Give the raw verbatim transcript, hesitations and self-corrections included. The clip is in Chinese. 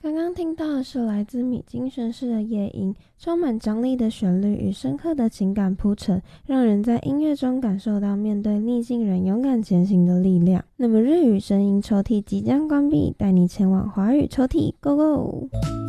刚刚听到的是来自米津玄师的夜莺，充满张力的旋律与深刻的情感铺陈，让人在音乐中感受到面对逆境人勇敢前行的力量。那么日语声音抽屉即将关闭，带你前往华语抽屉 Go Go！